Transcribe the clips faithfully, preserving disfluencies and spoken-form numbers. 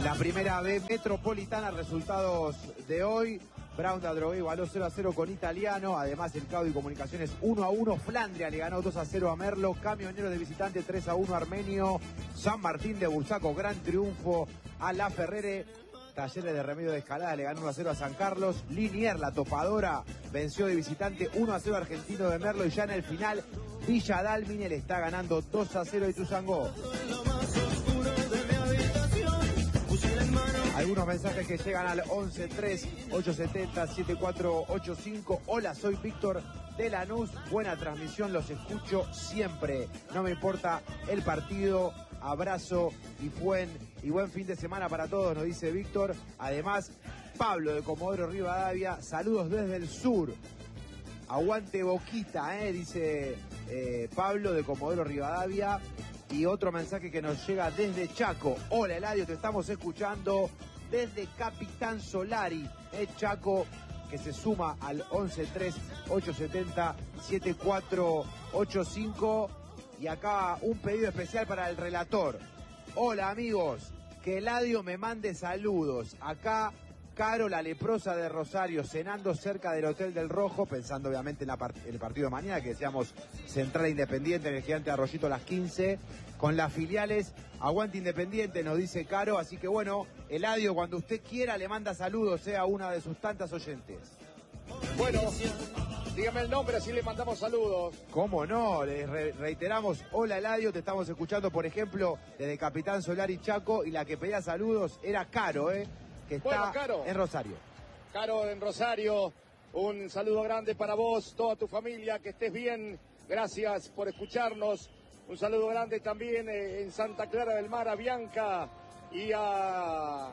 La primera B Metropolitana, resultados de hoy. Brown de Adrogué igualó cero a cero con Italiano. Además, el Caudy Comunicaciones uno a uno. Flandria le ganó dos a cero a Merlo. Camionero de visitante tres a uno Armenio. San Martín de Bursaco, gran triunfo a La Ferrere. Talleres de Remedio de Escalada le ganó uno a cero a San Carlos. Linier, la topadora, venció de visitante uno a cero a Argentino de Merlo. Y ya en el final, Villa Dálmine le está ganando dos a cero a Ituzaingó. Algunos mensajes que llegan al once tres ocho siete cero siete cuatro ocho cinco. Hola, soy Víctor de Lanús. Buena transmisión, los escucho siempre. No me importa el partido. Abrazo y buen, y buen fin de semana para todos, nos dice Víctor. Además, Pablo de Comodoro Rivadavia. Saludos desde el sur. Aguante Boquita, eh, dice eh, Pablo de Comodoro Rivadavia. Y otro mensaje que nos llega desde Chaco. Hola Eladio, te estamos escuchando desde Capitán Solari. Eh, Chaco, que se suma al once tres ocho siete cero siete cuatro ocho cinco. Y acá un pedido especial para el relator. Hola amigos, que Eladio me mande saludos. Acá Caro, la leprosa de Rosario, cenando cerca del Hotel del Rojo, pensando obviamente en, la part- en el partido de mañana, que decíamos Central Independiente en el Gigante Arroyito a las quince, con las filiales. Aguante Independiente, nos dice Caro. Así que bueno, Eladio, cuando usted quiera le manda saludos, sea una de sus tantas oyentes. Bueno, dígame el nombre, así le mandamos saludos. ¿Cómo no? Les re- reiteramos, hola Eladio, te estamos escuchando, por ejemplo, desde Capitán Solari Chaco, y la que pedía saludos era Caro, ¿eh? Que está Bueno, Caro. en Rosario. Caro en Rosario, un saludo grande para vos, toda tu familia, que estés bien. Gracias por escucharnos. Un saludo grande también eh, en Santa Clara del Mar a Bianca y a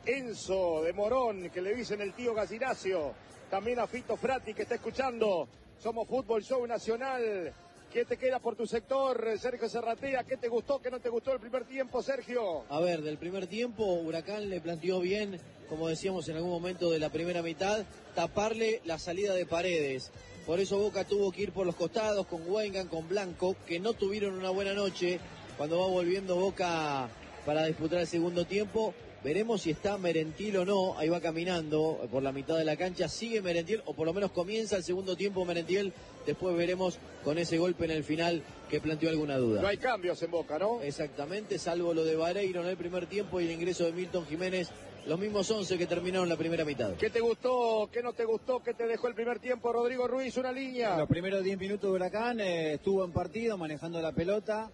Enzo de Morón, que le dicen el tío Gallinacio. También a Fito Frati, que está escuchando. Somos Fútbol Show Nacional. ¿Qué te queda por tu sector, Sergio Serratea? ¿Qué te gustó, qué no te gustó el primer tiempo, Sergio? A ver, del primer tiempo, Huracán le planteó bien, como decíamos en algún momento de la primera mitad, taparle la salida de Paredes. Por eso Boca tuvo que ir por los costados con Wengan, con Blanco, que no tuvieron una buena noche. Cuando va volviendo Boca para disputar el segundo tiempo, veremos si está Merentiel o no. Ahí va caminando por la mitad de la cancha. Sigue Merentiel, o por lo menos comienza el segundo tiempo Merentiel. Después veremos con ese golpe en el final que planteó alguna duda. No hay cambios en Boca, ¿no? Exactamente, salvo lo de Vareiro en el primer tiempo y el ingreso de Milton Jiménez. Los mismos once que terminaron la primera mitad. ¿Qué te gustó? ¿Qué no te gustó? ¿Qué te dejó el primer tiempo, Rodrigo Ruiz? Una línea. Los primeros diez minutos de Huracán eh, estuvo en partido, manejando la pelota.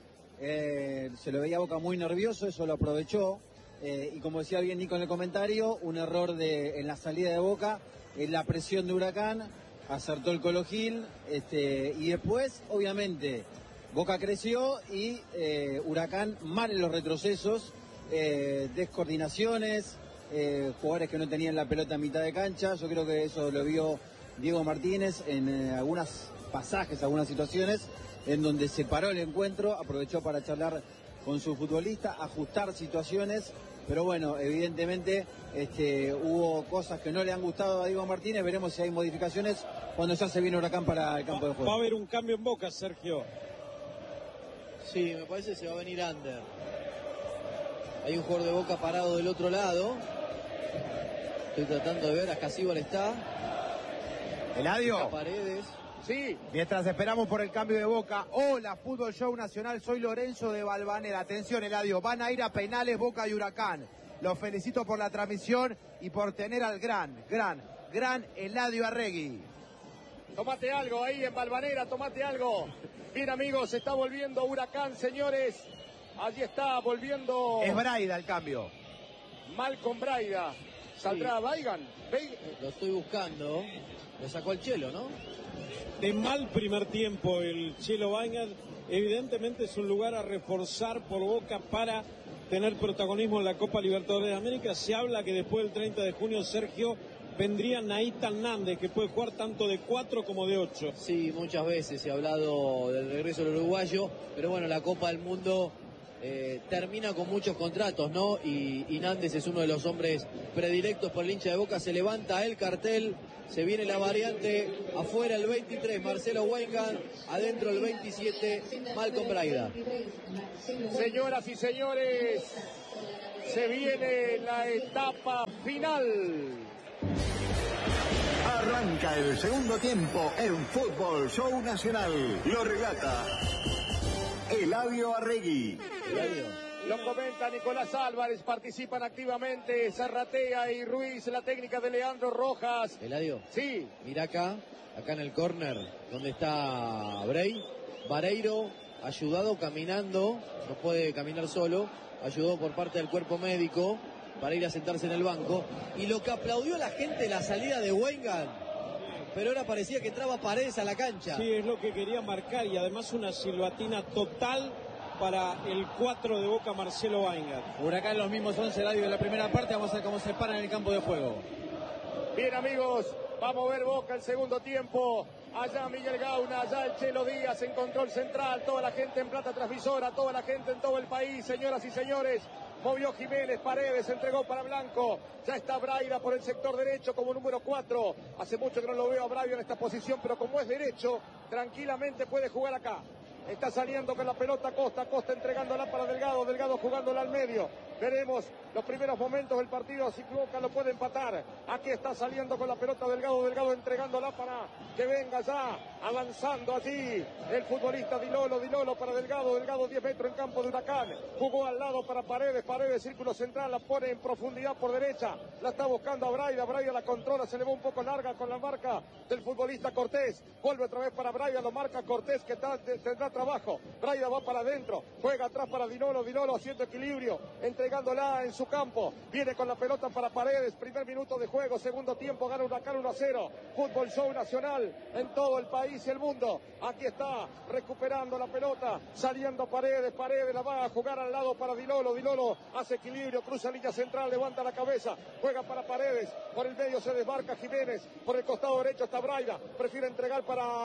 Eh, se lo veía a Boca muy nervioso, eso lo aprovechó. Eh, y como decía bien Nico en el comentario, un error de, en la salida de Boca, en la presión de Huracán, acertó el Colo Gil, este, y después, obviamente, Boca creció y eh, Huracán mal en los retrocesos, eh, descoordinaciones, eh, jugadores que no tenían la pelota en mitad de cancha. Yo creo que eso lo vio Diego Martínez en eh, algunos pasajes, algunas situaciones, en donde se paró el encuentro, aprovechó para charlar con su futbolista, ajustar situaciones. Pero bueno, evidentemente este, hubo cosas que no le han gustado a Diego Martínez. Veremos si hay modificaciones cuando ya se viene Huracán para el campo de juego. Va a haber un cambio en Boca, Sergio. Sí, me parece que se va a venir Ander. Hay un jugador de Boca parado del otro lado. Estoy tratando de ver, a Casíbal está. Eladio. Paredes. Sí. Mientras esperamos por el cambio de Boca. Hola, Fútbol Show Nacional, soy Lorenzo de Balvanera. Atención, Eladio, van a ir a penales Boca y Huracán. Los felicito por la transmisión y por tener al gran, gran, gran Eladio Arregui. Tomate algo ahí en Balvanera, tomate algo. Bien, amigos, está volviendo Huracán, señores. Allí está volviendo. Es Braida el cambio. Malcolm Braida. ¿Saldrá sí. Baigan? Lo estoy buscando. Le sacó el Chelo, ¿no? De mal primer tiempo el Chelo Weingart. Evidentemente es un lugar a reforzar por Boca para tener protagonismo en la Copa Libertadores de América. Se habla que después del treinta de junio, Sergio, vendría Naita Hernández, que puede jugar tanto de cuatro como de ocho. Sí, muchas veces se ha hablado del regreso del uruguayo, pero bueno, la Copa del Mundo eh, termina con muchos contratos, ¿no? Y, y Nández es uno de los hombres predilectos por el hincha de Boca. Se levanta el cartel, se viene la variante, afuera el veintitrés, Marcelo Weingart, adentro el veintisiete, Malcolm Braida. Señoras y señores, Se viene la etapa final. Arranca el segundo tiempo en Fútbol Show Nacional. Lo relata Eladio Arregui. Eladio. Lo comenta Nicolás Álvarez, participan activamente Zarratea y Ruiz, la técnica de Leandro Rojas. Eladio. Sí. Mira acá, acá en el córner, donde está Bray. Vareiro, ayudado caminando, no puede caminar solo, ayudado por parte del cuerpo médico para ir a sentarse en el banco. Y lo que aplaudió la gente, la salida de Weingart, pero ahora parecía que entraba Paredes a la cancha. Sí, es lo que quería marcar, y además una silbatina total para el cuatro de Boca, Marcelo Weingart. Huracán los mismos once, Eladio, de la primera parte. Vamos a ver cómo se paran en el campo de juego. Bien, amigos, vamos a ver Boca el segundo tiempo. Allá Miguel Gauna, allá el Chelo Díaz en control central, toda la gente en plata transmisora, toda la gente en todo el país, señoras y señores. Movió Jiménez, Paredes, entregó para Blanco. Ya está Braida por el sector derecho como número cuatro. Hace mucho que no lo veo a Braida en esta posición, pero como es derecho, tranquilamente puede jugar acá. Está saliendo con la pelota Costa, Costa entregándola para Delgado, Delgado jugándola al medio. Veremos los primeros momentos del partido, si Boca lo puede empatar. Aquí está saliendo con la pelota Delgado, Delgado entregándola para que venga ya, avanzando allí el futbolista Dilolo, Dilolo para Delgado, Delgado diez metros en campo de Huracán. Jugó al lado para Paredes, Paredes círculo central, la pone en profundidad por derecha. La está buscando a Braida, Braida la controla, se le va un poco larga con la marca del futbolista Cortés. Vuelve otra vez para Braida, lo marca Cortés que está, tendrá trabajo. Braida va para adentro, juega atrás para Dilolo, Dilolo haciendo equilibrio, entregándola en su campo. Viene con la pelota para Paredes, primer minuto de juego, segundo tiempo, gana Huracán uno a cero. Fútbol Show Nacional en todo el país y el mundo. Aquí está recuperando la pelota, saliendo Paredes, Paredes la va a jugar al lado para Dilolo, Dilolo hace equilibrio, cruza línea central, levanta la cabeza, juega para Paredes, por el medio se desmarca Jiménez, por el costado derecho está Braida, prefiere entregar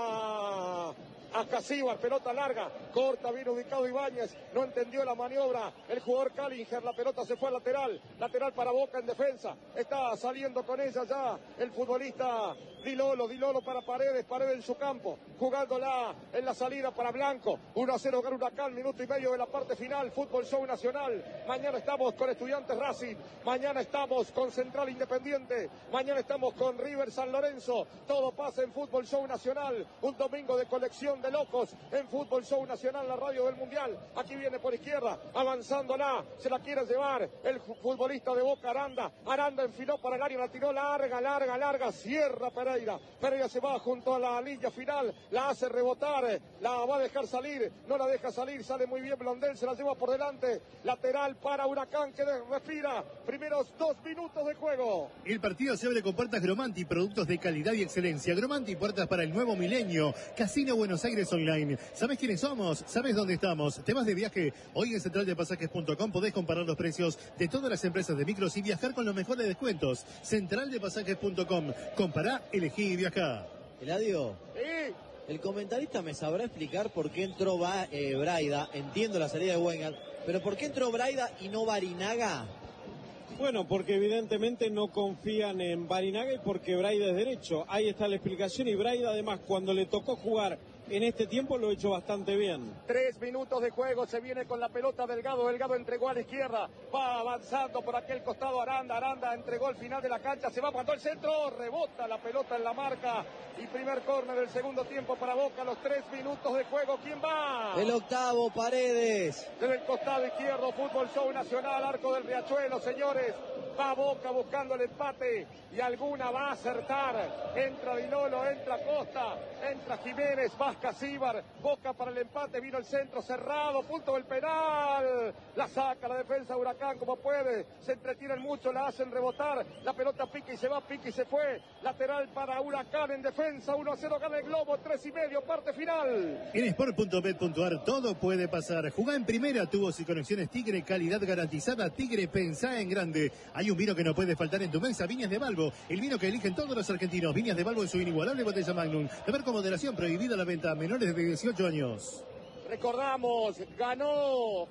para Ascasíbar, pelota larga, corta, bien ubicado Ibáñez, no entendió la maniobra el jugador Callinger, la pelota se fue al lateral, lateral para Boca en defensa, está saliendo con ella ya el futbolista Dilolo, Dilolo para Paredes, Paredes en su campo, jugándola en la salida para Blanco, uno a cero gana Huracán, minuto y medio de la parte final, Fútbol Show Nacional. Mañana estamos con Estudiantes Racing, mañana estamos con Central Independiente, mañana estamos con River San Lorenzo, todo pasa en Fútbol Show Nacional, un domingo de colección de locos en Fútbol Show Nacional, la radio del Mundial. Aquí viene por izquierda, avanzándola, se la quiere llevar el futbolista de Boca, Aranda, Aranda enfiló para el área, la tiró larga, larga, larga, cierra Pereira, Pereira se va junto a la línea final, la hace rebotar, la va a dejar salir, no la deja salir, sale muy bien Blondel, se la lleva por delante, lateral para Huracán que respira, primeros dos minutos de juego. El partido se abre con puertas Gromanti, productos de calidad y excelencia. Gromanti, puertas para el nuevo milenio. Casino Buenos Aires Online. ¿Sabés quiénes somos? ¿Sabés dónde estamos? ¿Te vas de viaje? Hoy en central de pasajes punto com podés comparar los precios de todas las empresas de micros y viajar con los mejores descuentos. central de pasajes punto com. Compará, elegí y viajá. Eladio. Sí. El comentarista me sabrá explicar por qué entró ba, eh, Braida. Entiendo la salida de Weingart, pero ¿por qué entró Braida y no Barinaga? Bueno, porque evidentemente no confían en Barinaga y porque Braida es derecho. Ahí está la explicación, y Braida además cuando le tocó jugar en este tiempo lo ha hecho bastante bien. Tres minutos de juego, se viene con la pelota Delgado, Delgado entregó a la izquierda, va avanzando por aquel costado Aranda, Aranda entregó al final de la cancha, se va cuando el centro, rebota la pelota en la marca y primer córner del segundo tiempo para Boca, los tres minutos de juego, ¿quién va? El octavo, Paredes. Desde el costado izquierdo, Fútbol Show Nacional, arco del Riachuelo, señores. Va Boca buscando el empate y alguna va a acertar. Entra Dilolo, entra Costa, entra Jiménez, Vasca Cíbar. Boca para el empate, vino el centro cerrado, punto del penal. La saca la defensa Huracán como puede. Se entretienen mucho, la hacen rebotar. La pelota pica y se va, pica y se fue. Lateral para Huracán en defensa. uno a cero gana el Globo, tres y medio, parte final. En sport punto bet punto ar todo puede pasar. Jugá en primera, tubos y conexiones Tigre, calidad garantizada. Tigre, pensá en grande. Hay un vino que no puede faltar en tu mesa, Viñas de Balbo, el vino que eligen todos los argentinos. Viñas de Balbo en su inigualable botella Magnum. Beber con moderación, prohibida la venta a menores de dieciocho años. Recordamos, ganó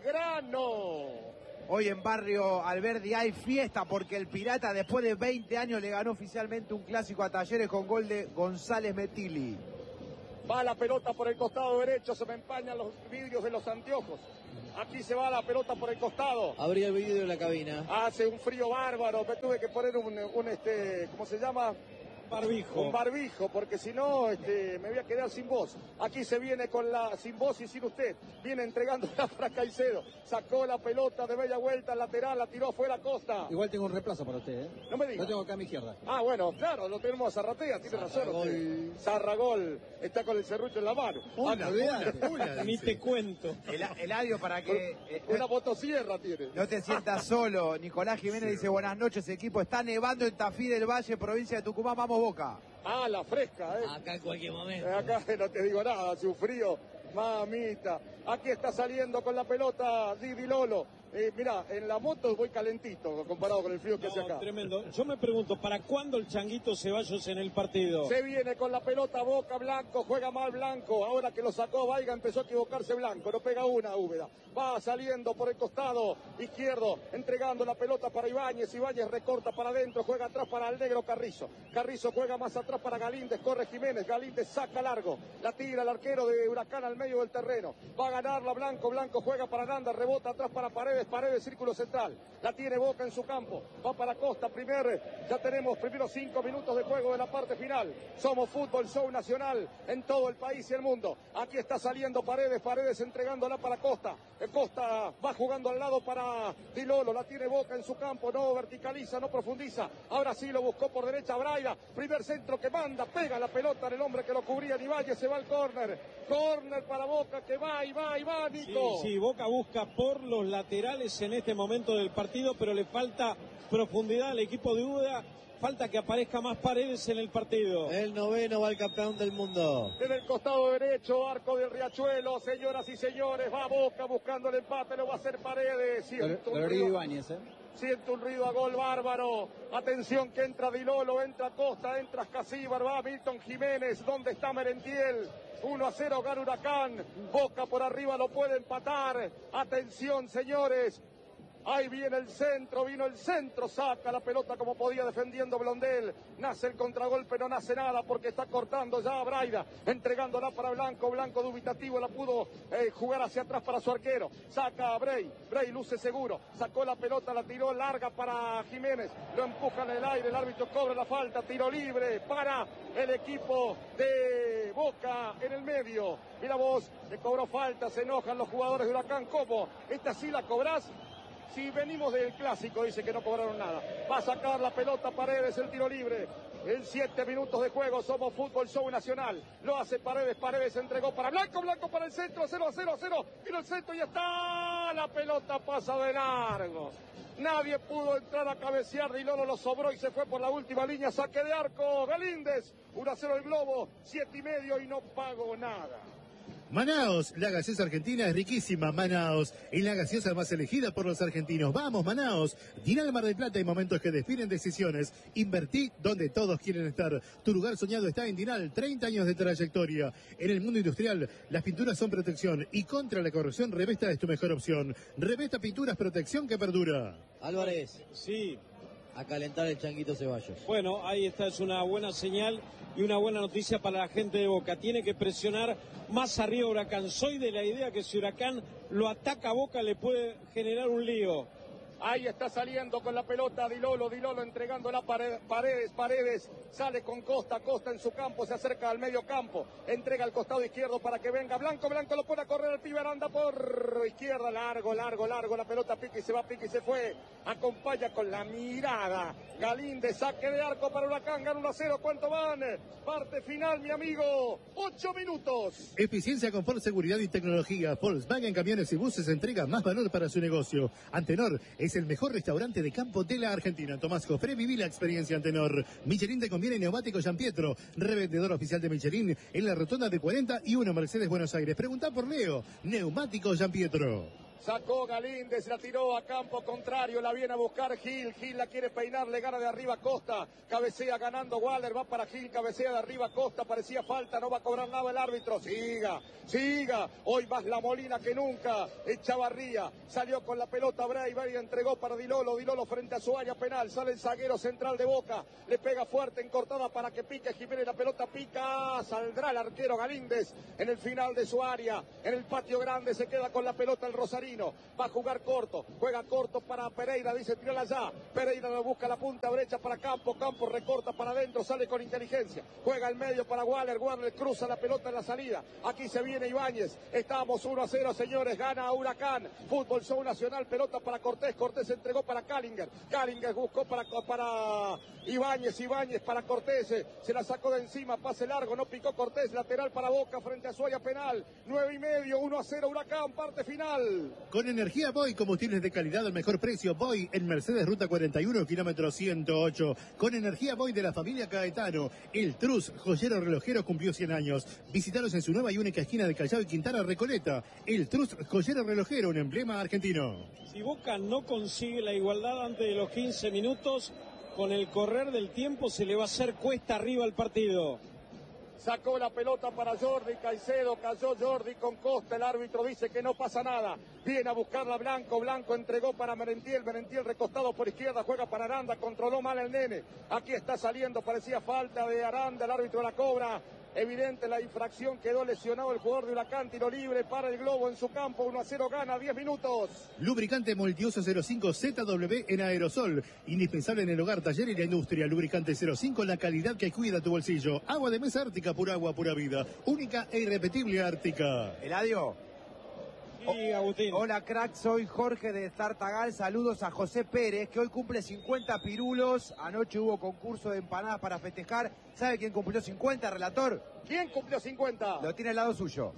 Belgrano. Hoy en Barrio Alberdi hay fiesta porque el Pirata después de veinte años le ganó oficialmente un clásico a Talleres con gol de González Metilli. Va la pelota por el costado derecho, se me empañan los vidrios de los anteojos. Aquí se va la pelota por el costado. Abría el vidrio de la cabina. Hace un frío bárbaro. Me tuve que poner un, un este, ¿cómo se llama? Barbijo. Un barbijo, porque si no este, me voy a quedar sin voz. Aquí se viene con la sin voz y sin usted. Viene entregando la para Caicedo. Sacó la pelota de bella vuelta al lateral, la tiró fuera Costa. Igual tengo un reemplazo para usted, ¿eh? No me diga. Lo tengo acá a mi izquierda. Ah, bueno, claro, lo tenemos a Zarratea, tiene razón. Zarragol. Zarragol está con el serrucho en la mano. Hola, Ah, hola, hola, Ni dice. te cuento. El, Eladio, para que eh, Una motosierra tiene. no te sientas solo. Nicolás Jiménez dice, buenas noches, equipo. Está nevando en Tafí del Valle, provincia de Tucumán. Vamos, Boca. Ah, la fresca, ¿eh? Acá en cualquier momento. Eh, Acá no te digo nada, hace un frío, mamita. Aquí está saliendo con la pelota Didi Lolo. Eh, mirá, en la moto voy calentito comparado con el frío que hace No, acá. tremendo. Yo me pregunto, ¿para cuándo el Changuito Ceballos en el partido? Se viene con la pelota Boca, Blanco, juega mal Blanco. Ahora que lo sacó Vaiga empezó a equivocarse Blanco, no pega una Úbeda. Va saliendo por el costado izquierdo, entregando la pelota para Ibáñez. Ibáñez recorta para adentro, juega atrás para el negro Carrizo. Carrizo juega más atrás para Galíndez, corre Jiménez. Galíndez saca largo, la tira el arquero de Huracán al medio del terreno. Va a ganarla Blanco, Blanco juega para Nanda, rebota atrás para Paredes, Paredes círculo central. La tiene Boca en su campo, va para Costa, primer, ya tenemos primeros cinco minutos de juego de la parte final. Somos Fútbol Show Nacional en todo el país y el mundo. Aquí está saliendo Paredes, Paredes entregándola para Costa. Costa va jugando al lado para Dilolo, la tiene Boca en su campo, no verticaliza, no profundiza. Ahora sí lo buscó por derecha Braida, primer centro que manda, pega la pelota en el hombre que lo cubría, Nivalle, se va al córner. Córner para Boca que va y va y va, Nico. Sí, sí, Boca busca por los laterales en este momento del partido, pero le falta profundidad al equipo de Úbeda. Falta que aparezca más Paredes en el partido. El noveno va el campeón del mundo. En el costado derecho, arco del Riachuelo, señoras y señores, va Boca buscando el empate, lo va a hacer Paredes. Siento un Rodrigo ruido, Ibáñez, ¿eh? siento un ruido a gol bárbaro. Atención que entra Dilolo, entra Costa, entra Casíbar, va Milton Jiménez. ¿Dónde está Merentiel? uno a cero gana Huracán. Boca por arriba lo puede empatar. Atención, señores. Ahí viene el centro, vino el centro, saca la pelota como podía defendiendo Blondel. Nace el contragolpe, no nace nada porque está cortando ya a Braida, entregándola para Blanco, Blanco dubitativo, la pudo eh, jugar hacia atrás para su arquero. Saca a Bray, Bray luce seguro, sacó la pelota, la tiró larga para Jiménez, lo empuja en el aire, el árbitro cobra la falta, tiro libre para el equipo de Boca en el medio. Mira vos, le cobró falta, se enojan los jugadores de Huracán, ¿cómo? ¿Esta sí la cobrás? Si venimos del clásico, dice que no cobraron nada. Va a sacar la pelota Paredes, el tiro libre. En siete minutos de juego somos Fútbol Show Nacional. Lo hace Paredes, Paredes entregó para Blanco, Blanco para el centro, cero a cero a cero. Vino el centro y está. La pelota pasa de largo. Nadie pudo entrar a cabecear, Dilolo lo sobró y se fue por la última línea. Saque de arco, Galíndez. uno a cero el Globo, siete y medio y no pago nada. Manaos, la gaseosa argentina es riquísima. Manaos, es la gaseosa más elegida por los argentinos. Vamos, Manaos. Dinal Mar del Plata, hay momentos que definen decisiones. Invertí donde todos quieren estar. Tu lugar soñado está en Dinal, treinta años de trayectoria. En el mundo industrial, las pinturas son protección y contra la corrosión, Revesta es tu mejor opción. Revesta Pinturas, protección que perdura. Álvarez, Sí, a calentar el Changuito Ceballos. bueno, ahí está, es una buena señal y una buena noticia para la gente de Boca. Tiene que presionar más arriba Huracán. Soy de la idea que si Huracán lo ataca a Boca le puede generar un lío. Ahí está saliendo con la pelota Dilolo, Dilolo entregándola para Paredes, Paredes sale con Costa, Costa en su campo, se acerca al medio campo, entrega al costado izquierdo para que venga Blanco, Blanco lo pone a correr el pibe, anda por izquierda, largo, largo, largo, la pelota pica y se va, pica y se fue, acompaña con la mirada, Galíndez, saque de arco para Huracán, gana uno a cero, ¿cuánto van? Parte final, mi amigo, ocho minutos. Eficiencia, confort, seguridad y tecnología. Volkswagen Camiones y Buses entrega más valor para su negocio. Antenor es el mejor restaurante de campo de la Argentina. Tomás Jofré, viví la experiencia Antenor. Michelin te conviene neumático Giampietro, revendedor oficial de Michelin en la rotonda de cuarenta y uno Mercedes Buenos Aires. Preguntá por Leo, neumático Giampietro. Sacó Galíndez, la tiró a campo contrario, la viene a buscar Gil, Gil la quiere peinar, le gana de arriba Costa, cabecea ganando Waller, va para Gil, cabecea de arriba Costa, parecía falta, no va a cobrar nada el árbitro, siga, siga, hoy más la Molina que nunca, Echavarría, salió con la pelota Bray, Bray entregó para Dilolo, Dilolo frente a su área penal, sale el zaguero central de Boca, le pega fuerte en cortada para que pique Jiménez, la pelota pica, saldrá el arquero Galíndez en el final de su área, en el patio grande se queda con la pelota el Rosario. Marino. Va a jugar corto, juega corto para Pereira, dice tirala allá. Pereira lo busca la punta brecha para Campo, Campo recorta para adentro, sale con inteligencia. Juega al medio para Waller, Waller cruza la pelota en la salida. Aquí se viene Ibáñez, estamos uno a cero, señores, gana Huracán. Fútbol Show Nacional, pelota para Cortés, Cortés entregó para Callinger. Callinger buscó para, para Ibáñez, Ibáñez para Cortés, se la sacó de encima, pase largo, no picó Cortés, lateral para Boca frente a Suaya, penal. Nueve y medio, uno a cero, Huracán, parte final. Con energía Boy, combustibles de calidad al mejor precio. Boy en Mercedes Ruta cuarenta y uno, kilómetro ciento ocho. Con energía Boy de la familia Caetano. El Trus, joyero relojero, cumplió cien años. Visítalos en su nueva y única esquina de Callao y Quintana, Recoleta. El Trus, joyero relojero, un emblema argentino. Si Boca no consigue la igualdad antes de los quince minutos, con el correr del tiempo se le va a hacer cuesta arriba al partido. Sacó la pelota para Jordi Caicedo, cayó Jordi con Costa, el árbitro dice que no pasa nada. Viene a buscarla Blanco, Blanco entregó para Merentiel, Merentiel recostado por izquierda, juega para Aranda, controló mal el nene. Aquí está saliendo, parecía falta de Aranda, el árbitro la cobra. Evidente la infracción, quedó lesionado el jugador de Huracán, tiro libre para el Globo en su campo, uno a cero gana, diez minutos. Lubricante Multiuso cero cinco Z W en aerosol, indispensable en el hogar, taller y la industria. Lubricante cero cinco, la calidad que cuida tu bolsillo. Agua de mesa Ártica, pura agua, pura vida. Única e irrepetible Ártica. Eladio. Sí, Agustín. Hola, crack, soy Jorge de Tartagal. Saludos a José Pérez, que hoy cumple cincuenta pirulos. Anoche hubo concurso de empanadas para festejar. ¿Sabe quién cumplió cincuenta, relator? ¿Quién cumplió cincuenta? Lo tiene al lado suyo.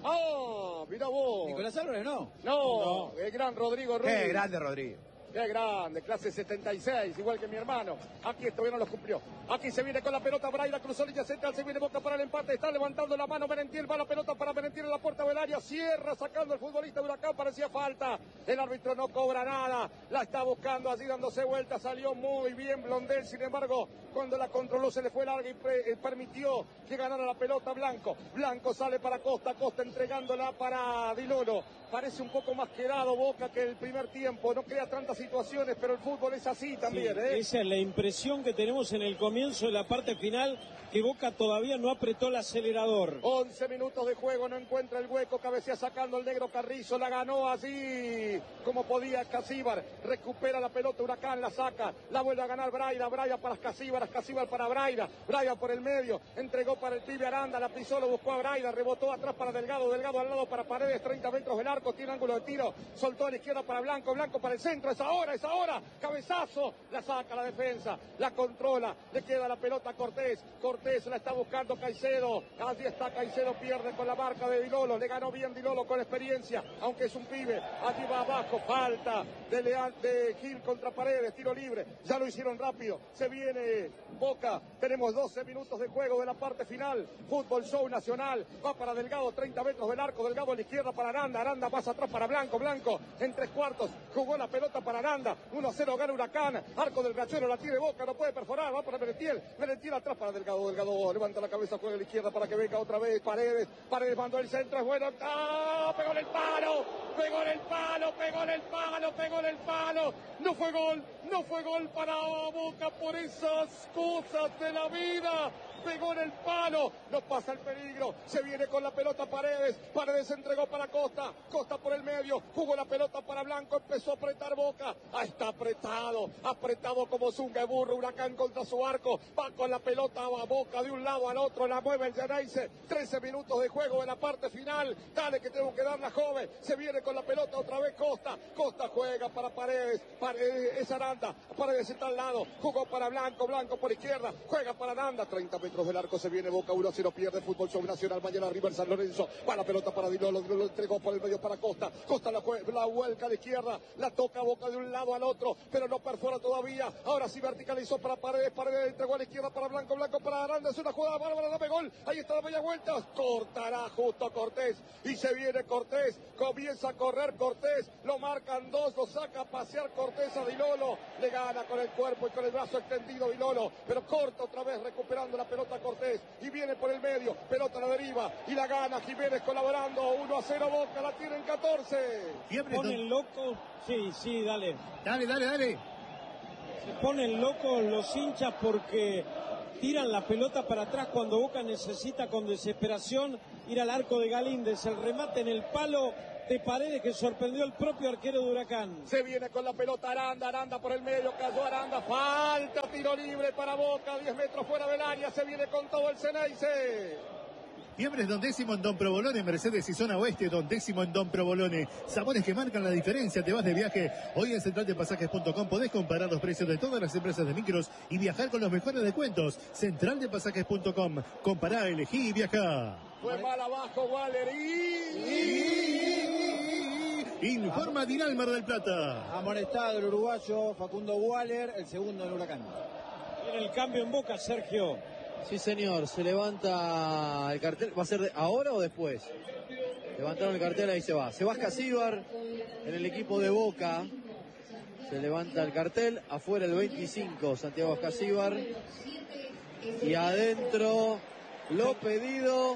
¡Ah! Mirá vos. Nicolás Álvarez, ¿no? No, no, el gran Rodrigo Ruiz. Qué grande, Rodrigo. Qué grande, clase setenta y seis, igual que mi hermano. Aquí todavía no lo cumplió. Aquí se viene con la pelota, Braida cruzó línea central, se viene Boca para el empate, está levantando la mano Merentiel, va la pelota para Merentiel en la puerta del área, cierra sacando el futbolista de Huracán, parecía falta. El árbitro no cobra nada, la está buscando allí dándose vuelta, salió muy bien Blondel, sin embargo, cuando la controló se le fue larga y pre, eh, permitió que ganara la pelota Blanco. Blanco sale para Costa, Costa entregándola para Dilolo. Parece un poco más quedado Boca que el primer tiempo, no crea tantas situaciones, pero el fútbol es así también, Sí, ¿eh? esa es la impresión que tenemos en el comienzo de la parte final, que Boca todavía no apretó el acelerador. once minutos de juego, no encuentra el hueco, cabecea sacando el negro Carrizo, la ganó así como podía Casíbar, recupera la pelota Huracán, la saca, la vuelve a ganar Braida, Braida para Casíbar, Casíbar para Braida, Braida por el medio, entregó para el pibe Aranda, la pisó, lo buscó a Braida, rebotó atrás para Delgado, Delgado al lado para Paredes, treinta metros del arco, tiene ángulo de tiro, soltó a la izquierda para Blanco, Blanco para el centro, es ahora, es ahora, cabezazo, la saca la defensa, la controla, le queda la pelota a Cortés, Cortés la está buscando Caicedo, allí está Caicedo, pierde con la marca de Dilolo, le ganó bien Dilolo con experiencia, aunque es un pibe, allí va abajo, falta de, Leal, de Gil contra Paredes, tiro libre, ya lo hicieron rápido, se viene Boca, tenemos doce minutos de juego de la parte final, Fútbol Show Nacional, va para Delgado, treinta metros del arco, Delgado a la izquierda para Aranda, Aranda pasa atrás para Blanco, Blanco en tres cuartos, jugó la pelota para Aranda, uno a cero gana Huracán, arco del Brachuelo, la tiene Boca, no puede perforar, va para Merentiel, Merentiel atrás para Delgado, Delgado levanta la cabeza, juega a la izquierda para que venga otra vez Paredes, Paredes mandó el centro, es bueno, ¡ah! Pegó en el palo, pegó en el palo, pegó en el palo, pegó en el palo, no fue gol, no fue gol para Boca por esas cosas de la vida. Pegó en el palo, no pasa el peligro, se viene con la pelota Paredes, Paredes entregó para Costa, Costa por el medio, jugó la pelota para Blanco, empezó a apretar Boca, ah, está apretado, apretado como zunga de burro, Huracán contra su arco, va con la pelota a Boca de un lado al otro, la mueve el Geneise, trece minutos de juego de la parte final, dale que tengo que dar la joven, se viene con la pelota otra vez Costa, Costa juega para Paredes, Paredes es Aranda, Paredes está al lado, jugó para Blanco, Blanco por izquierda, juega para Aranda, treinta metros del arco, se viene Boca, uno a cero pierde Fútbol Show Nacional, mañana River San Lorenzo, va la pelota para Dilolo, Dilolo entregó por el medio para Costa, Costa la, la vuelca a la izquierda, la toca Boca de un lado al otro, pero no perfora todavía, ahora sí verticalizó para Paredes, Paredes entregó a la izquierda para Blanco, Blanco para Aranda, es una jugada bárbara, dame gol, ahí está la media vuelta, cortará justo Cortés, y se viene Cortés, comienza a correr Cortés, lo marcan dos, lo saca a pasear Cortés a Dilolo, le gana con el cuerpo y con el brazo extendido Dilolo, pero corta otra vez recuperando la pelota Cortés, y viene por el medio, pelota a la deriva, y la gana Jiménez colaborando, uno a cero Boca, la tienen catorce. Se ponen locos, sí, sí, dale. Dale, dale, dale. Se ponen locos los hinchas porque tiran la pelota para atrás cuando Boca necesita con desesperación ir al arco de Galíndez, el remate en el palo de Paredes, que sorprendió al propio arquero de Huracán. Se viene con la pelota Aranda, Aranda por el medio, cayó Aranda, falta, tiro libre para Boca, diez metros fuera del área, se viene con todo el Ceneice. Fiebres Don Décimo en Don Provolone, Mercedes y Zona Oeste, Don Décimo en Don Provolone. Sabores que marcan la diferencia, te vas de viaje. Hoy en central de pasajes punto com podés comparar los precios de todas las empresas de micros y viajar con los mejores descuentos. central de pasajes punto com, compará, elegí y viajá. Fue mal abajo, Waller. Informa Dinal Mar del Plata. Amonestado el uruguayo Facundo Waller, el segundo en Huracán. Tiene el cambio en Boca, Sergio. Sí, señor, se levanta el cartel. ¿Va a ser de ahora o después? Levantaron el cartel, ahí se va. Se va Casíbar en el equipo de Boca. Se levanta el cartel. Afuera el veinticinco, Santiago Casíbar. Y adentro, lo pedido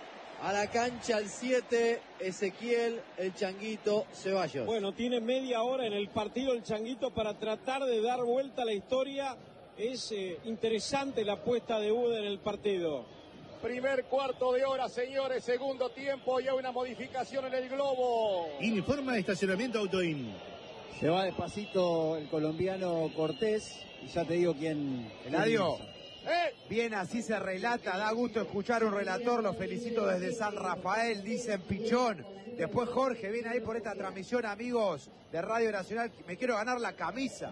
a la cancha el siete, Ezequiel, el Changuito Ceballos. Bueno, tiene media hora en el partido el Changuito para tratar de dar vuelta a la historia. Es eh, interesante la apuesta de Uda en el partido. Primer cuarto de hora, señores, segundo tiempo y hay una modificación en el globo. Informa Estacionamiento Autoin. Se va despacito el colombiano Cortés y ya te digo quién... Eladio, ¡Eh! bien, así se relata, da gusto escuchar un relator, lo felicito desde San Rafael, dicen Pichón. Después Jorge viene ahí por esta transmisión, amigos de Radio Nacional, me quiero ganar la camisa.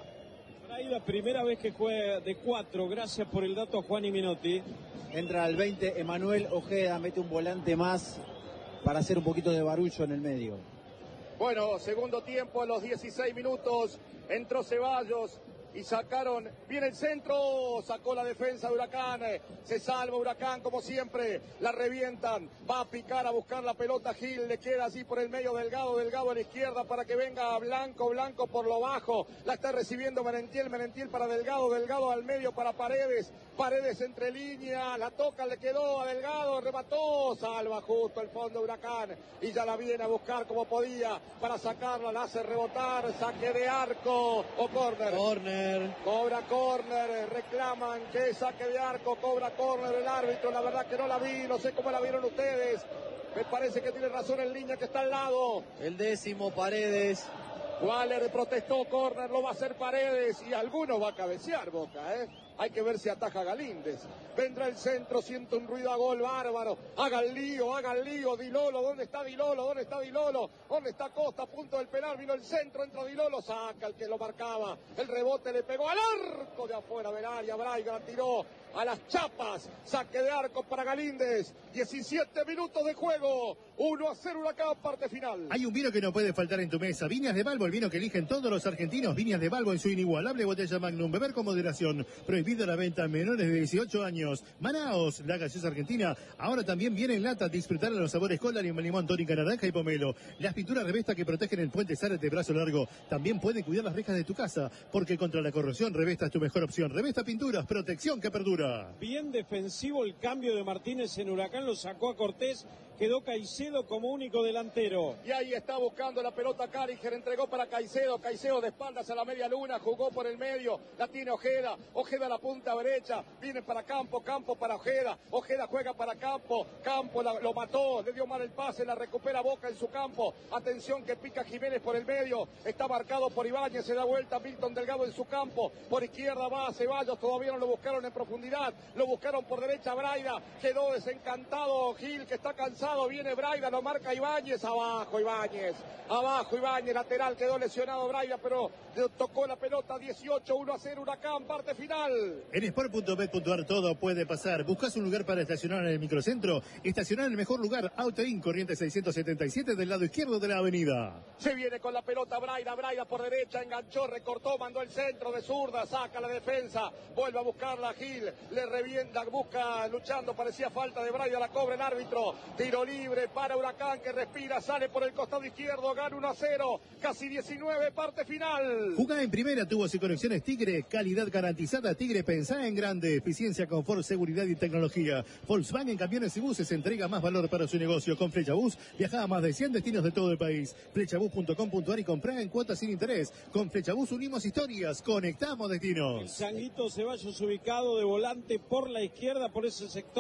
La primera vez que juega de cuatro, gracias por el dato a Juan y Minotti. Entra al veinte, Emanuel Ojeda, mete un volante más para hacer un poquito de barullo en el medio. Bueno, segundo tiempo a los dieciséis minutos, entró Ceballos y sacaron bien el centro, sacó la defensa de Huracán, se salva Huracán como siempre, la revientan, va a picar a buscar la pelota Gil, le queda así por el medio Delgado, Delgado a la izquierda para que venga Blanco, Blanco por lo bajo, la está recibiendo Merentiel, Merentiel para Delgado, Delgado al medio para Paredes, Paredes entre líneas, la toca, le quedó a Delgado, remató, salva justo el fondo de Huracán y ya la viene a buscar como podía para sacarla, la hace rebotar, saque de arco o córner. Córner. Cobra córner, reclaman que saque de arco, cobra córner el árbitro, la verdad que no la vi, no sé cómo la vieron ustedes, me parece que tiene razón en línea que está al lado. El décimo, Paredes. Waller protestó, córner, lo va a hacer Paredes y alguno va a cabecear Boca, ¿eh? Hay que ver si ataja Galíndez. Vendrá el centro, siente un ruido a gol bárbaro. Haga el lío, haga el lío. Dilolo, ¿dónde está Dilolo? ¿Dónde está Dilolo? ¿Dónde está Costa? A punto del penal, vino el centro, entra Dilolo, saca el que lo marcaba. El rebote le pegó al arco de afuera del área. Braiga la tiró a las chapas. Saque de arco para Galíndez. diecisiete minutos de juego. uno a cero Huracán, parte final. Hay un vino que no puede faltar en tu mesa. Viñas de Balbo, el vino que eligen todos los argentinos. Viñas de Balbo en su inigualable botella Magnum. Beber con moderación. Prohibido la venta a menores de dieciocho años. Manaos, la gaseosa argentina. Ahora también viene en lata. Disfrutar de los sabores cola, limón, tónica, naranja y pomelo. Las pinturas Revesta que protegen el puente Zárate brazo largo. También pueden cuidar las rejas de tu casa. Porque contra la corrosión, Revesta es tu mejor opción. Revesta Pinturas, protección que perdura. Bien defensivo el cambio de Martínez en Huracán, lo sacó a Cortés. Quedó Caicedo como único delantero. Y ahí está buscando la pelota Cariger, entregó para Caicedo, Caicedo de espaldas a la media luna, jugó por el medio, la tiene Ojeda, Ojeda a la punta derecha, viene para Campo, Campo para Ojeda, Ojeda juega para Campo, Campo la, lo mató, le dio mal el pase, la recupera Boca en su campo, atención que pica Jiménez por el medio, está marcado por Ibáñez, se da vuelta Milton Delgado en su campo, por izquierda va Ceballos, todavía no lo buscaron en profundidad, lo buscaron por derecha Braida, quedó desencantado Gil que está cansado. Viene Braida, lo marca Ibáñez, abajo Ibáñez, abajo Ibáñez, lateral, quedó lesionado Braida, pero tocó la pelota, dieciocho, uno a cero, Huracán, parte final. En sport punto bet punto ar todo puede pasar. ¿Buscas un lugar para estacionar en el microcentro? Estacionar en el mejor lugar, Autoin, Corrientes seiscientos setenta y siete del lado izquierdo de la avenida. Se viene con la pelota Braida, Braida por derecha, enganchó, recortó, mandó el centro de zurda, saca la defensa, vuelve a buscarla Gil, le revienta, busca, luchando, parecía falta de Braida, la cobra el árbitro, tiro libre para Huracán que respira, sale por el costado izquierdo, gana uno a cero, casi diecinueve, parte final. Jugá en primera, tubos y conexiones Tigre, calidad garantizada. Tigre, pensá en grande, eficiencia, confort, seguridad y tecnología. Volkswagen Camiones y Buses entrega más valor para su negocio. Con Flechabús viaja a más de cien destinos de todo el país. Flechabús punto com punto ar y comprá en cuotas sin interés. Con Flechabús unimos historias, conectamos destinos. El Changuito Ceballos ubicado de volante por la izquierda, por ese sector,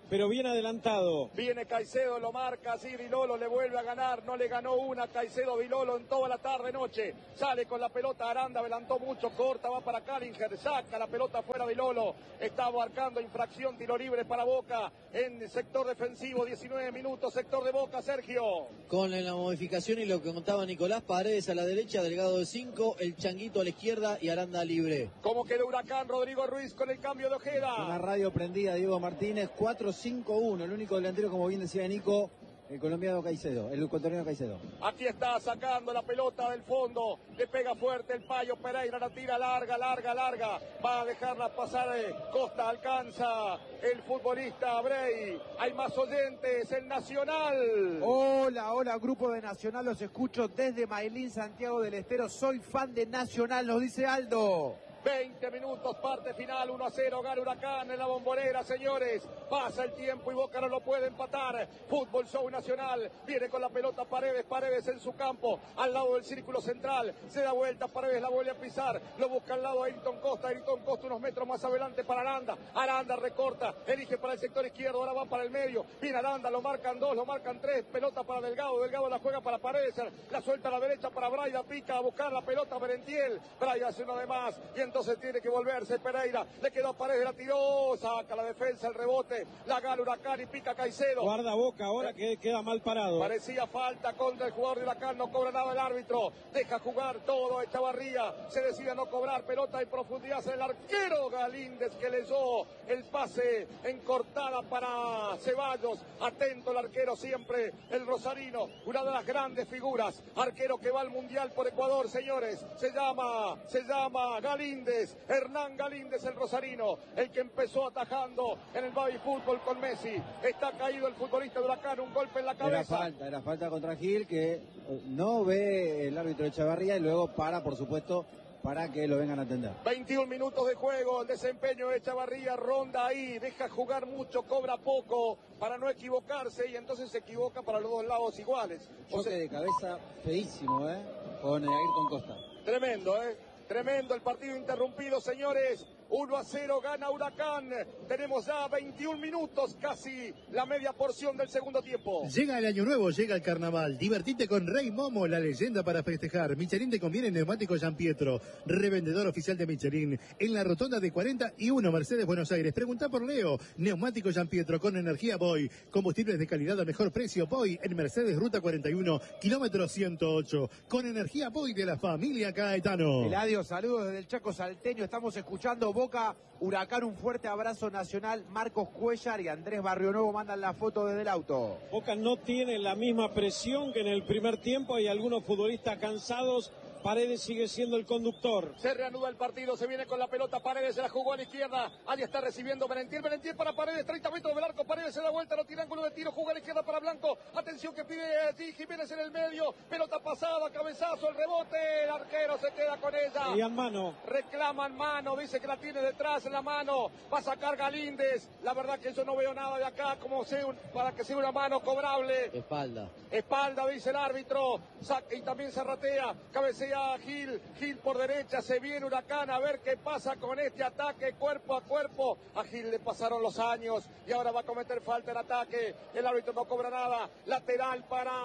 pero bien adelantado. Viene Caicedo, lo marca, así Vilolo le vuelve a ganar, no le ganó una Caicedo Vilolo en toda la tarde noche. Sale con la pelota Aranda, adelantó mucho, corta, va para Callinger, saca la pelota fuera Vilolo. Está marcando infracción, tiro libre para Boca en sector defensivo, diecinueve minutos, sector de Boca, Sergio. Con la modificación y lo que contaba Nicolás, Paredes a la derecha, Delgado de cinco, el Changuito a la izquierda y Aranda libre. ¿Cómo queda Huracán? Rodrigo Ruiz con el cambio de Ojeda. Una radio prendida, Diego Martínez, cuatro cinco uno, el único delantero, como bien decía Nico, el colombiano Caicedo, el ecuatoriano Caicedo. Aquí está sacando la pelota del fondo, le pega fuerte el Payo Pereira, la tira larga, larga, larga, va a dejarla pasar, eh, Costa alcanza el futbolista Brey. Hay más oyentes, el Nacional. Hola, hola, grupo de Nacional, los escucho desde Mailín, Santiago del Estero, soy fan de Nacional, nos dice Aldo. veinte minutos, parte final, uno a cero, gana Huracán en la Bombonera, señores. Pasa el tiempo y Boca no lo puede empatar. Fútbol Show Nacional, viene con la pelota Paredes, Paredes en su campo, al lado del círculo central. Se da vuelta, Paredes la vuelve a pisar, lo busca al lado Ayrton Costa, Ayrton Costa unos metros más adelante para Aranda. Aranda recorta, elige para el sector izquierdo, ahora va para el medio. Viene Aranda, lo marcan dos, lo marcan tres, pelota para Delgado, Delgado la juega para Paredes, la suelta a la derecha para Braida, pica a buscar la pelota Merentiel. Braida hace una de más y entonces tiene que volverse Pereira, le quedó Paredes, la tiró, saca la defensa, el rebote, la gana Huracán y pica Caicedo. Guarda Boca ahora que queda mal parado. Parecía falta contra el jugador de Huracán, no cobra nada el árbitro, deja jugar todo Echavarría, se decide a no cobrar, pelota en profundidad, el arquero Galíndez que leyó el pase en cortada para Ceballos, atento el arquero siempre, el rosarino, una de las grandes figuras, arquero que va al Mundial por Ecuador, señores, se llama, se llama Galíndez, Hernán Galíndez, el rosarino, el que empezó atajando en el baby fútbol con Messi. Está caído el futbolista de Huracán, un golpe en la cabeza. Era falta, era falta contra Gil, que no ve el árbitro de Echavarría y luego para, por supuesto, para que lo vengan a atender. veintiún minutos de juego, el desempeño de Echavarría, ronda ahí, deja jugar mucho, cobra poco para no equivocarse y entonces se equivoca para los dos lados iguales. O sea, de cabeza feísimo, ¿eh? Con Ayrton Costa. Tremendo, ¿eh? Tremendo el partido interrumpido, señores. uno a cero gana Huracán. Tenemos ya veintiún minutos, casi la media porción del segundo tiempo. Llega el año nuevo, llega el carnaval. Divertite con Rey Momo, la leyenda para festejar. Michelin te conviene neumático Gian Pietro, revendedor oficial de Michelin. En la rotonda de cuarenta y uno Mercedes, Buenos Aires. Pregunta por Leo. Neumático Gian Pietro con energía Boy. Combustibles de calidad a mejor precio. Boy en Mercedes, ruta cuarenta y uno, kilómetro ciento ocho. Con energía Boy de la familia Caetano. Eladio, saludos desde el Chaco Salteño. Estamos escuchando Boca, Huracán, un fuerte abrazo nacional. Marcos Cuellar y Andrés Barrionuevo mandan la foto desde el auto. Boca no tiene la misma presión que en el primer tiempo. Hay algunos futbolistas cansados. Paredes sigue siendo el conductor. Se reanuda el partido, se viene con la pelota, Paredes se la jugó a la izquierda, ahí está recibiendo Merentiel, Merentiel para Paredes, treinta metros del arco, Paredes se da vuelta, no tiene ángulo de tiro, juega a la izquierda para Blanco, atención que pide allí Jiménez en el medio, pelota pasada, cabezazo, el rebote, el arquero se queda con ella. Y en mano. Reclaman mano, dice que la tiene detrás en la mano, va a sacar Galíndez, la verdad que yo no veo nada de acá, como sea un, para que sea una mano cobrable. Espalda. Espalda, dice el árbitro, saca y también se ratea, cabecea a Gil, Gil por derecha, se viene Huracán a ver qué pasa con este ataque cuerpo a cuerpo. A Gil le pasaron los años y ahora va a cometer falta el ataque, el árbitro no cobra nada, lateral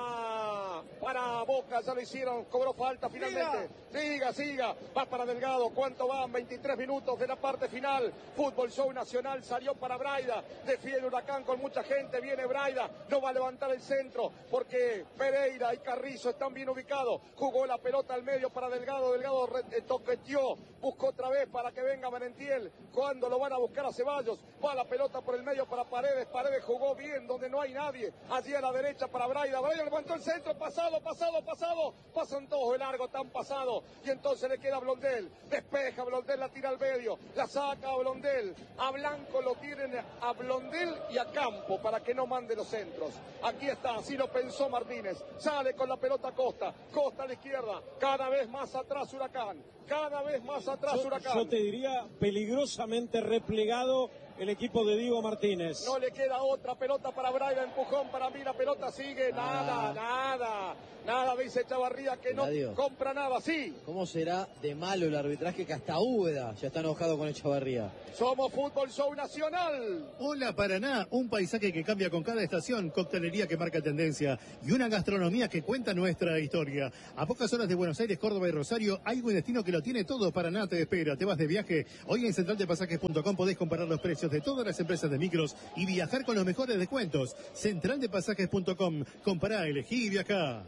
para, para Boca, ya lo hicieron, cobró falta finalmente. Siga, siga, va para Delgado, ¿cuánto van? veintitrés minutos de la parte final, Fútbol Show Nacional salió para Braida, defiende Huracán con mucha gente, viene Braida, no va a levantar el centro porque Pereira y Carrizo están bien ubicados, jugó la pelota al medio para Delgado, Delgado eh, toqueteó, buscó otra vez para que venga Merentiel, cuando lo van a buscar a Ceballos, va la pelota por el medio para Paredes, Paredes jugó bien donde no hay nadie, allí a la derecha para Braida, Braida levantó el centro, pasado, pasado, pasado, pasan todos de largo, tan pasado, y entonces le queda a Blondel, despeja Blondel, la tira al medio, la saca a Blondel, a Blanco lo tienen a Blondel y a Campo para que no mande los centros, aquí está, así lo pensó Martínez, sale con la pelota Costa, Costa a la izquierda, cada vez más atrás Huracán, cada vez más atrás yo, Huracán. Yo te diría peligrosamente replegado el equipo de Diego Martínez. No le queda otra, pelota para Braida, empujón para mí, la pelota sigue, nada, Ah. nada, nada, dice Chavarría que no Eladio. compra nada, sí. ¿Cómo será de malo el arbitraje que hasta Úbeda ya está enojado con Echavarría? Somos Fútbol Show Nacional. Hola Paraná, un paisaje que cambia con cada estación, coctelería que marca tendencia y una gastronomía que cuenta nuestra historia. A pocas horas de Buenos Aires, Córdoba y Rosario hay un destino que lo tiene todo. Paraná te espera. Te vas de viaje. Hoy en central de pasajes punto com podés comparar los precios de todas las empresas de micros y viajar con los mejores descuentos. central de pasajes punto com. Compará, elegí y viajá.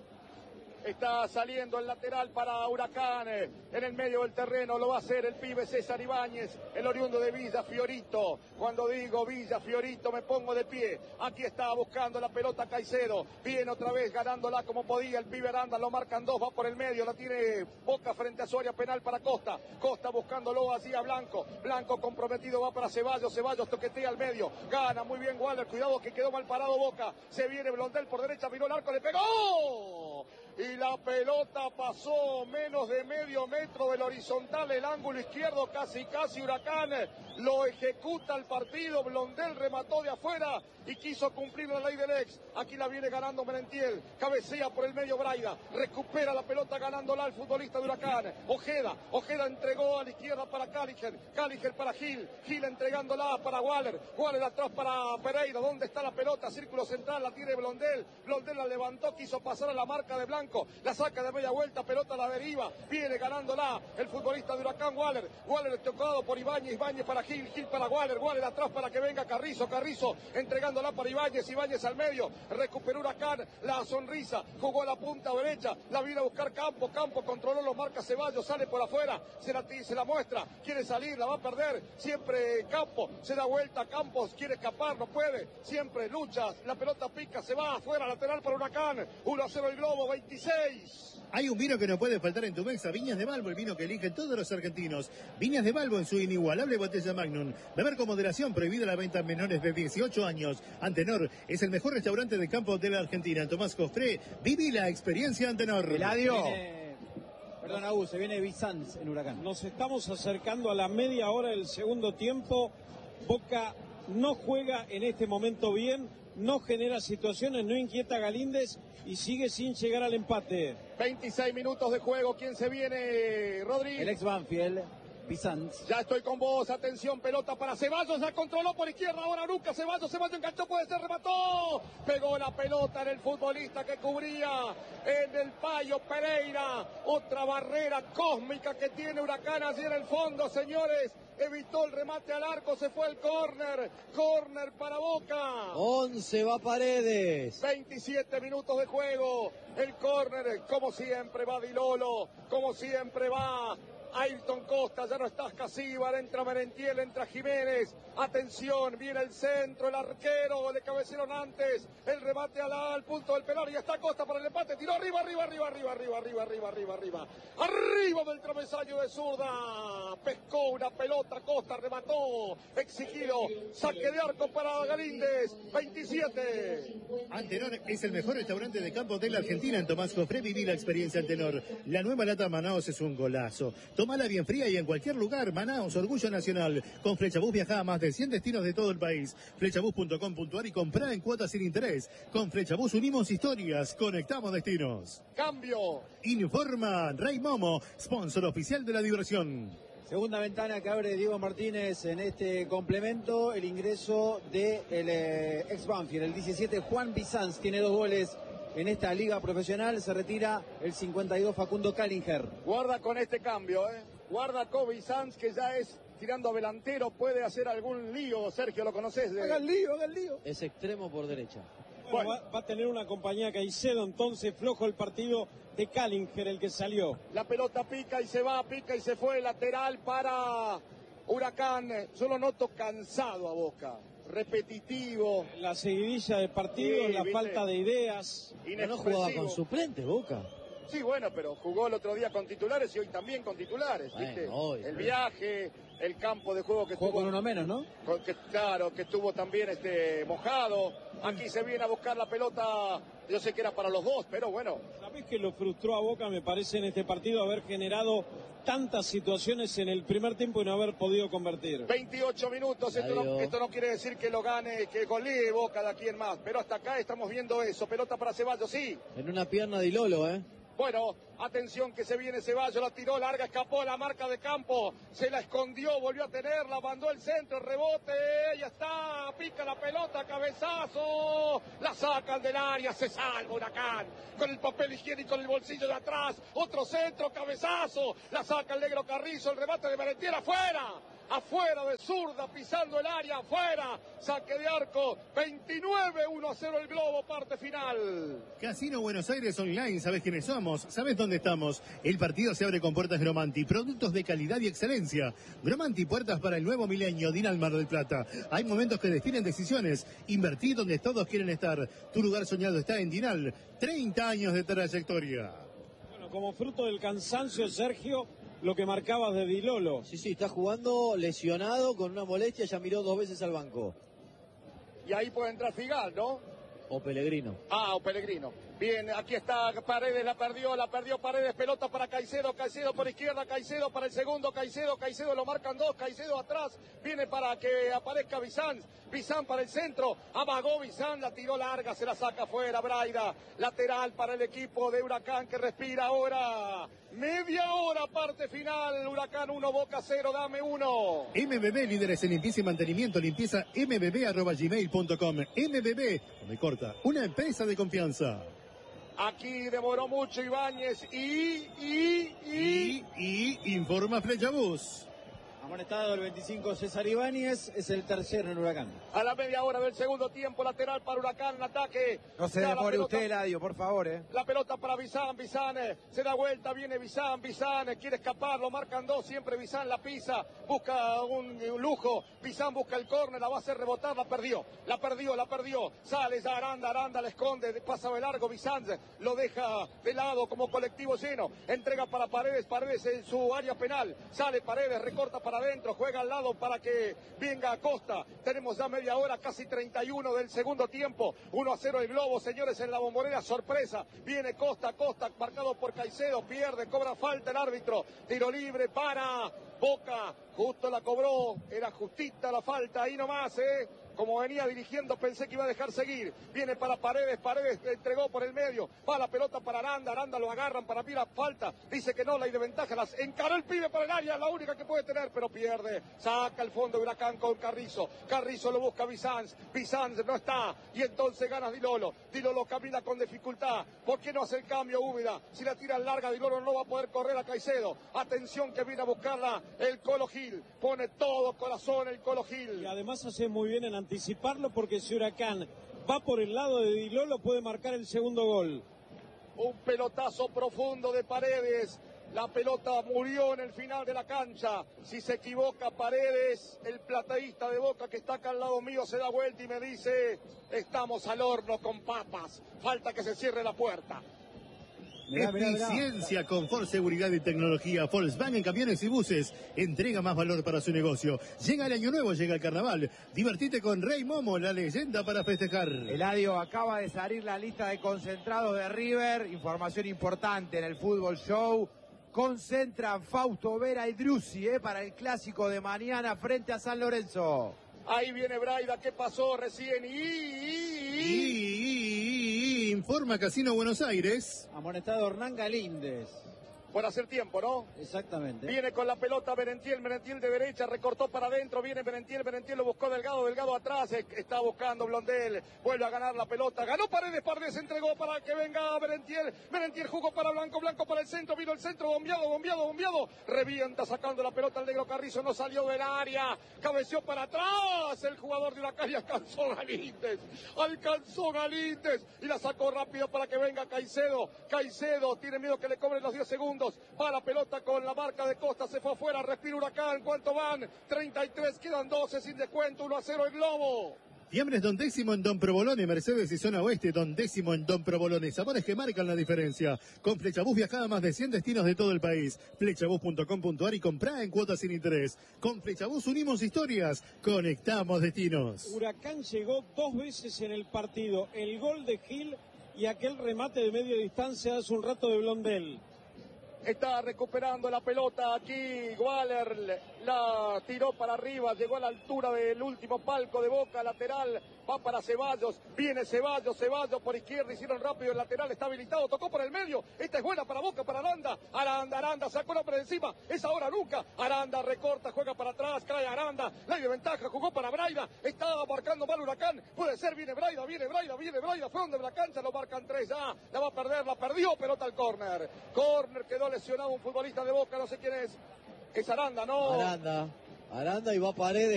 Está saliendo el lateral para Huracán, eh, en el medio del terreno lo va a hacer el pibe César Ibáñez, el oriundo de Villa Fiorito. Cuando digo Villa Fiorito me pongo de pie. Aquí está buscando la pelota Caicedo, viene otra vez ganándola como podía el pibe Aranda, lo marcan dos, va por el medio, la tiene Boca frente a su área penal para Costa. Costa buscándolo así a Blanco, Blanco comprometido, va para Ceballos, Ceballos toquetea al medio, gana muy bien Waller, cuidado que quedó mal parado Boca, se viene Blondel por derecha, miró el arco, le pegó. Y la pelota pasó menos de medio metro del horizontal, el ángulo izquierdo, casi casi Huracán lo ejecuta el partido. Blondel remató de afuera y quiso cumplir la ley del ex. Aquí la viene ganando Merentiel, cabecea por el medio Braida, recupera la pelota ganándola el futbolista de Huracán. Ojeda, Ojeda entregó a la izquierda para Cáliger, Cáliger para Gil, Gil entregándola para Waller, Waller atrás para Pereira. ¿Dónde está la pelota? Círculo central, la tiene Blondel, Blondel la levantó, quiso pasar a la marca de Blanco, la saca de media vuelta, pelota a la deriva, viene ganándola el futbolista de Huracán Waller, Waller tocado por Ibáñez, Ibáñez para Gil, Gil para Waller, Waller atrás para que venga Carrizo, Carrizo entregándola para Ibáñez, Ibáñez al medio, recuperó Huracán, la sonrisa, jugó a la punta derecha, la viene a buscar Campo, Campo controló, lo marca Ceballos, sale por afuera, se la, se la muestra, quiere salir, la va a perder, siempre Campo, se da vuelta, Campos quiere escapar, no puede, siempre lucha, la pelota pica, se va afuera, lateral para Huracán, uno a cero el Globo, veintiséis. Hay un vino que no puede faltar en tu mesa, Viñas de Balbo, el vino que eligen todos los argentinos. Viñas de Balbo en su inigualable botella Magnum. Beber con moderación, prohibida la venta a menores de dieciocho años. Antenor es el mejor restaurante de campo de la Argentina. Tomás Cofré, viví la experiencia Antenor. Eladio. Viene- Perdón, Agus, se viene Bizanz en Huracán. Nos estamos acercando a la media hora del segundo tiempo. Boca no juega en este momento bien, no genera situaciones, no inquieta a Galíndez y sigue sin llegar al empate. veintiséis minutos de juego, ¿quién se viene, Rodríguez? El ex Banfield, Bizanz. Ya estoy con vos, atención, pelota para Ceballos, la controló por izquierda, ahora nunca Ceballos, Ceballos enganchó, puede ser, remató, pegó la pelota en el futbolista que cubría, en el Payo Pereira, otra barrera cósmica que tiene Huracán allí en el fondo, señores, evitó el remate al arco, se fue el córner, córner para Boca. once va Paredes. veintisiete minutos de juego, el córner, como siempre va Dilolo, como siempre va Ayrton Costa, ya no está Casíbar, entra Merentiel, entra Jiménez, atención, viene el centro, el arquero, le cabecearon antes, el remate al, al punto del penal, y está Costa para el empate, tiró arriba, arriba, arriba, arriba, arriba, arriba, arriba, arriba, arriba, arriba del travesaño de zurda, pescó una pelota, Costa remató, exigido, saque de arco para Galíndez, veintisiete. Antenor es el mejor restaurante de campo de la Argentina. En Tomás Cofré viví la experiencia Antenor. La nueva lata Manaos es un golazo. Tómala bien fría y en cualquier lugar. Manaos, orgullo nacional. Con Flechabús viaja a más de cien destinos de todo el país. Flechabús punto com punto ar y comprá en cuotas sin interés. Con Flechabús unimos historias, conectamos destinos. Cambio. Informa Rey Momo, sponsor oficial de la diversión. Segunda ventana que abre Diego Martínez en este complemento, el ingreso del de eh, ex Banfield, el diecisiete Juan Bizanz, tiene dos goles en esta liga profesional, se retira el cincuenta y dos Facundo Cálinger. Guarda con este cambio, ¿eh? Guarda Kobe Sanz, que ya es tirando a delantero, puede hacer algún lío. Sergio, ¿lo conoces? De... Haga el lío, haga el lío. Es extremo por derecha. Bueno, va, va a tener una compañía Caicedo, entonces flojo el partido de Cálinger, el que salió. La pelota pica y se va, pica y se fue, lateral para Huracán. Yo lo noto cansado a Boca, repetitivo. La seguidilla de partidos, Sí, la ¿viste? falta de ideas. Pero no jugaba con suplentes, Boca. Sí, bueno, pero jugó el otro día con titulares y hoy también con titulares, ¿viste? Bueno, hoy, el sí. viaje, el campo de juego que Jugó estuvo... con uno menos, ¿no? con- que, claro, que estuvo también este mojado. Aquí se viene a buscar la pelota, yo sé que era para los dos, pero bueno. ¿Sabés que lo frustró a Boca, me parece, en este partido haber generado tantas situaciones en el primer tiempo y no haber podido convertir. veintiocho minutos, esto no, esto no quiere decir que lo gane, que golee Boca de aquí en más, pero hasta acá estamos viendo eso. Pelota para Ceballos, sí. En una pierna de Lolo, ¿eh? Bueno, atención que se viene Ceballos, la tiró larga, escapó a la marca de campo, se la escondió, volvió a tenerla, mandó el centro, el rebote, ya está, pica la pelota, cabezazo, la sacan del área, se salva Huracán, con el papel higiénico en el bolsillo de atrás, otro centro, cabezazo, la saca el negro Carrizo, el remate de Merentiel afuera. Afuera de zurda, pisando el área, afuera, saque de arco, veintinueve, uno a cero el Globo, parte final. Casino Buenos Aires Online, ¿sabes quiénes somos? ¿Sabes dónde estamos? El partido se abre con puertas Gromanti, productos de calidad y excelencia. Gromanti, puertas para el nuevo milenio, Dinal Mar del Plata. Hay momentos que definen decisiones. Invertir donde todos quieren estar. Tu lugar soñado está en Dinal. treinta años de trayectoria. Bueno, como fruto del cansancio, Sergio, lo que marcabas de Di Lolo. Sí, sí, está jugando lesionado con una molestia, ya miró dos veces al banco. Y ahí puede entrar Figal, ¿no? O Pellegrino. Ah, o Pellegrino. Bien, aquí está Paredes, la perdió, la perdió Paredes, pelota para Caicedo, Caicedo por izquierda, Caicedo para el segundo, Caicedo, Caicedo lo marcan dos, Caicedo atrás, viene para que aparezca Bizán, Bizán para el centro, amagó Bizán, la tiró larga, se la saca afuera, Braida, lateral para el equipo de Huracán que respira ahora, media hora, parte final, Huracán uno, Boca cero, dame uno. M B B, líderes en limpieza y mantenimiento, limpieza m b b arroba gmail punto com. M B B, no me corta, una empresa de confianza. Aquí demoró mucho Ibáñez y, y, y... Y, y informa Flechabús. Amonestado el veinticinco César Ibáñez, es el tercero en Huracán. A la media hora del segundo tiempo, lateral para Huracán, en ataque. No se Ya la demore pelota- usted, Eladio, por favor, eh. La pelota para Bizán, Bizán eh, se da vuelta, viene Bizán, Bizán eh, quiere escapar, lo marcan dos, siempre Bizán la pisa, busca un, un lujo, Bizán busca el córner, la va a hacer rebotar, la perdió, la perdió, la perdió, sale ya Aranda, Aranda la esconde, pasa de largo, Bizán lo deja de lado como colectivo lleno, entrega para Paredes, Paredes en su área penal, sale Paredes, recorta para adentro, juega al lado para que venga Acosta, tenemos ya media hora, casi treinta y uno del segundo tiempo, uno a cero el Globo, señores, en la Bombonera, sorpresa, viene Costa, Costa, marcado por Caicedo, pierde, cobra falta el árbitro, tiro libre para Boca, justo la cobró, era justita la falta, ahí nomás, eh, como venía dirigiendo pensé que iba a dejar seguir, viene para Paredes, Paredes le entregó por el medio, va la pelota para Aranda, Aranda lo agarran para mí la falta, dice que no, la hay de ventaja, las encaró el pibe para el área, la única que puede tener, pero pierde, saca el fondo de Huracán con Carrizo, Carrizo lo busca Bizanz, Bizanz no está, y entonces gana Di Lolo, Di Lolo camina con dificultad, ¿por qué no hace el cambio Úbeda? Si la tira larga Di Lolo no va a poder correr a Caicedo, atención que viene a buscarla el Colo Gil, pone todo corazón el Colo Gil. Y además hace muy bien en anticiparlo porque si Huracán va por el lado de Di Lolo puede marcar el segundo gol. Un pelotazo profundo de Paredes. La pelota murió en el final de la cancha. Si se equivoca Paredes, el plateísta de Boca que está acá al lado mío se da vuelta y me dice, estamos al horno con papas. Falta que se cierre la puerta. Mirá, mirá, mirá. Eficiencia, confort, seguridad y tecnología. Volkswagen Camiones y Buses entrega más valor para su negocio. Llega el año nuevo, llega el carnaval. Divertite con Rey Momo, la leyenda para festejar. Eladio, acaba de salir la lista de concentrados de River. Información importante en el Fútbol Show. Concentran Fausto Vera y Druzzi eh, para el clásico de mañana frente a San Lorenzo. Ahí viene Braida, ¿qué pasó recién? Y, y, Y, y. y- y- informa Casino Buenos Aires. Amonestado Hernán Galíndez. Por hacer tiempo, ¿no? Exactamente. Viene con la pelota Merentiel, Merentiel de derecha, recortó para adentro, viene Merentiel, Merentiel lo buscó Delgado, Delgado atrás, está buscando Blondel, vuelve a ganar la pelota, ganó Paredes, Paredes entregó para que venga Merentiel, Merentiel jugó para Blanco, Blanco para el centro, vino el centro, bombeado, bombeado, bombeado, revienta sacando la pelota el negro Carrizo, no salió del área, cabeció para atrás, el jugador de Huracán y alcanzó Galíndez, alcanzó Galíndez y la sacó rápido para que venga Caicedo, Caicedo tiene miedo que le cobren los diez segundos, va la pelota con la marca de Costa, se fue afuera, respira Huracán, ¿cuánto van? treinta y tres, quedan doce sin descuento, uno a cero el Globo. Fiambres Don Décimo en Don Provolone, Mercedes y Zona Oeste, Don Décimo en Don Provolone. Sabores que marcan la diferencia. Con Flechabús viajada a más de cien destinos de todo el país. Flechabús punto com punto ar y comprá en cuotas sin interés. Con Flechabús unimos historias, conectamos destinos. Huracán llegó dos veces en el partido, el gol de Gil y aquel remate de media distancia hace un rato de Blondel. Está recuperando la pelota aquí. Waller la tiró para arriba. Llegó a la altura del último palco de Boca. Lateral. Va para Ceballos. Viene Ceballos. Ceballos por izquierda. Hicieron rápido el lateral. Está habilitado. Tocó por el medio. Esta es buena para Boca. Para Aranda. Aranda. Aranda. Sacó la por encima. Es ahora nunca. Aranda recorta. Juega para atrás. Cae Aranda. Ley de ventaja. Jugó para Braida. Está marcando mal Huracán. Puede ser. Viene Braida. Viene Braida. Viene Braida. Fue donde la cancha. Lo marcan tres ya. La va a perder. La perdió. Pelota al córner. Córner. Quedó lesionado un futbolista de Boca, no sé quién es. Es Aranda, ¿no? Aranda. Aranda y va Paredes.